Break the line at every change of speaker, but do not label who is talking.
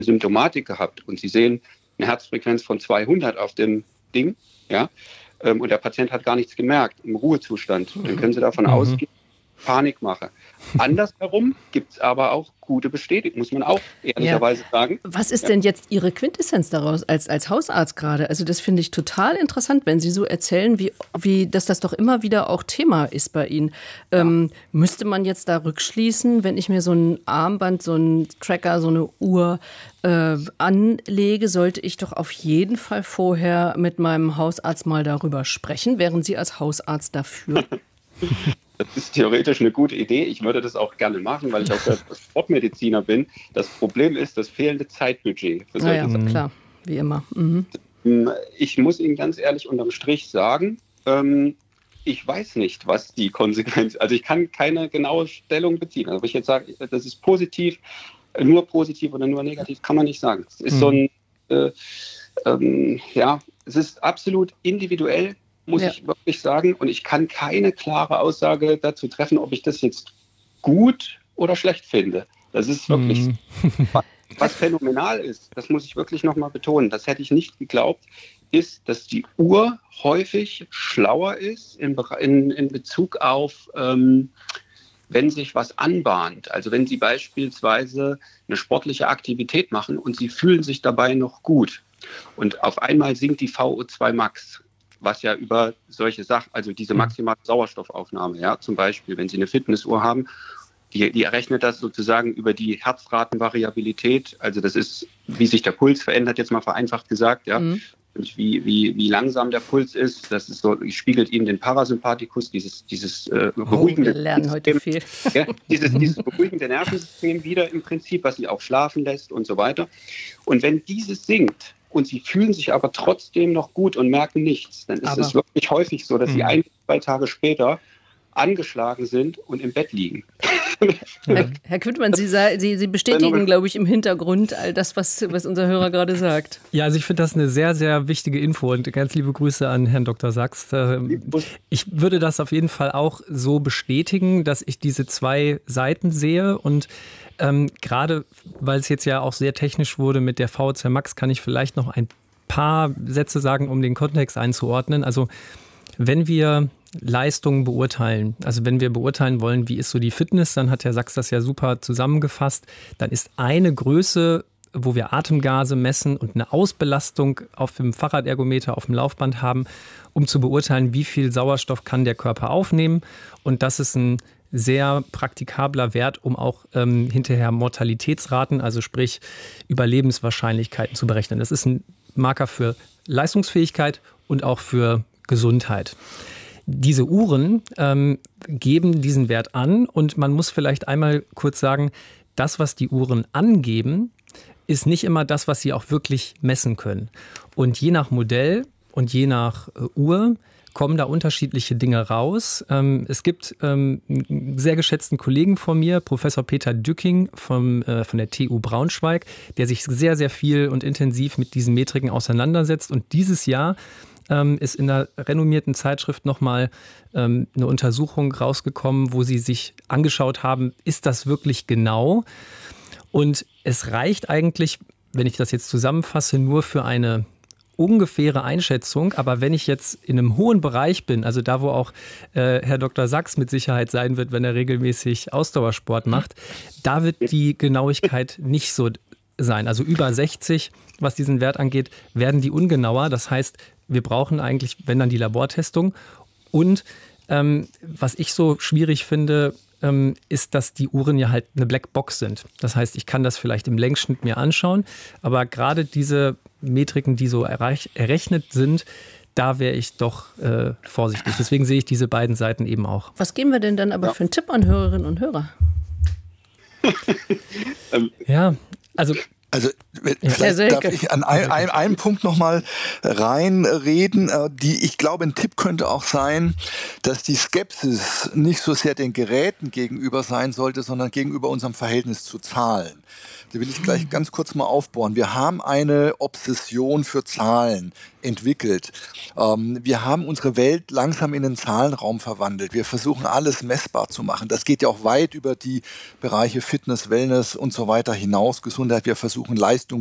Symptomatik gehabt und Sie sehen eine Herzfrequenz von 200 auf dem Ding, ja, und der Patient hat gar nichts gemerkt im Ruhezustand, dann können Sie davon ausgehen, Panikmache. Andersherum gibt es aber auch gute Bestätigung, muss man auch ehrlicherweise sagen.
Was ist denn jetzt Ihre Quintessenz daraus als Hausarzt gerade? Also das finde ich total interessant, wenn Sie so erzählen, wie dass das doch immer wieder auch Thema ist bei Ihnen. Müsste man jetzt da rückschließen, wenn ich mir so ein Armband, so einen Tracker, so eine Uhr anlege, sollte ich doch auf jeden Fall vorher mit meinem Hausarzt mal darüber sprechen. Wären Sie als Hausarzt dafür?
Das ist theoretisch eine gute Idee. Ich würde das auch gerne machen, weil ich auch Sportmediziner bin. Das Problem ist das fehlende Zeitbudget.
Ja, klar, wie immer.
Ich muss Ihnen ganz ehrlich unterm Strich sagen, ich weiß nicht, was die Konsequenz ist. Also ich kann keine genaue Stellung beziehen. Also wenn ich jetzt sage, das ist positiv, nur positiv oder nur negativ, kann man nicht sagen. Es ist so ein, es ist absolut individuell, muss ich wirklich sagen. Und ich kann keine klare Aussage dazu treffen, ob ich das jetzt gut oder schlecht finde. Das ist wirklich, was phänomenal ist, das muss ich wirklich nochmal betonen, das hätte ich nicht geglaubt, ist, dass die Uhr häufig schlauer ist in Bezug auf, wenn sich was anbahnt. Also wenn Sie beispielsweise eine sportliche Aktivität machen und Sie fühlen sich dabei noch gut und auf einmal sinkt die VO2 Max, was ja über solche Sachen, also diese maximale Sauerstoffaufnahme, ja, zum Beispiel, wenn Sie eine Fitnessuhr haben, die errechnet das sozusagen über die Herzratenvariabilität, also das ist, wie sich der Puls verändert, jetzt mal vereinfacht gesagt, ja, und wie langsam der Puls ist, das ist so, spiegelt Ihnen den Parasympathikus, dieses beruhigende
wir lernen heute viel.
Ja, dieses beruhigende Nervensystem wieder im Prinzip, was Sie auch schlafen lässt und so weiter. Und wenn dieses sinkt, und Sie fühlen sich aber trotzdem noch gut und merken nichts, dann ist es wirklich häufig so, dass Sie 1-2 Tage später angeschlagen sind und im Bett liegen.
Herr Quintmann, Sie bestätigen, glaube ich, im Hintergrund all das, was unser Hörer gerade sagt.
Ja, also ich finde das eine sehr, sehr wichtige Info und ganz liebe Grüße an Herrn Dr. Sachs. Ich würde das auf jeden Fall auch so bestätigen, dass ich diese zwei Seiten sehe und gerade weil es jetzt ja auch sehr technisch wurde mit der VO2 Max, kann ich vielleicht noch ein paar Sätze sagen, um den Kontext einzuordnen. Also wenn wir Leistungen beurteilen, also wenn wir beurteilen wollen, wie ist so die Fitness, dann hat Herr Sachs das ja super zusammengefasst, dann ist eine Größe, wo wir Atemgase messen und eine Ausbelastung auf dem Fahrradergometer, auf dem Laufband haben, um zu beurteilen, wie viel Sauerstoff kann der Körper aufnehmen. Und das ist ein sehr praktikabler Wert, um auch hinterher Mortalitätsraten, also sprich Überlebenswahrscheinlichkeiten zu berechnen. Das ist ein Marker für Leistungsfähigkeit und auch für Gesundheit. Diese Uhren geben diesen Wert an und man muss vielleicht einmal kurz sagen, das, was die Uhren angeben, ist nicht immer das, was sie auch wirklich messen können. Und je nach Modell und je nach Uhr kommen da unterschiedliche Dinge raus. Es gibt einen sehr geschätzten Kollegen von mir, Professor Peter Dücking von der TU Braunschweig, der sich sehr, sehr viel und intensiv mit diesen Metriken auseinandersetzt. Und dieses Jahr ist in einer renommierten Zeitschrift nochmal eine Untersuchung rausgekommen, wo sie sich angeschaut haben, ist das wirklich genau? Und es reicht eigentlich, wenn ich das jetzt zusammenfasse, nur für eine ungefähre Einschätzung. Aber wenn ich jetzt in einem hohen Bereich bin, also da, wo auch Herr Dr. Sachs mit Sicherheit sein wird, wenn er regelmäßig Ausdauersport macht, da wird die Genauigkeit nicht so sein. Also über 60, was diesen Wert angeht, werden die ungenauer. Das heißt, wir brauchen eigentlich, wenn dann die Labortestung. Und was ich so schwierig finde, ist, dass die Uhren ja halt eine Blackbox sind. Das heißt, ich kann das vielleicht im Längsschnitt mir anschauen, aber gerade diese Metriken, die so errechnet sind, da wäre ich doch vorsichtig. Deswegen sehe ich diese beiden Seiten eben auch.
Was geben wir denn dann aber für einen Tipp an Hörerinnen und Hörer?
Ja, also
vielleicht darf ich an einem Punkt nochmal reinreden. Ich glaube, ein Tipp könnte auch sein, dass die Skepsis nicht so sehr den Geräten gegenüber sein sollte, sondern gegenüber unserem Verhältnis zu Zahlen. Da will ich gleich ganz kurz mal aufbohren. Wir haben eine Obsession für Zahlen entwickelt. Wir haben unsere Welt langsam in den Zahlenraum verwandelt. Wir versuchen, alles messbar zu machen. Das geht ja auch weit über die Bereiche Fitness, Wellness und so weiter hinaus, Gesundheit. Wir versuchen versuchen, Leistung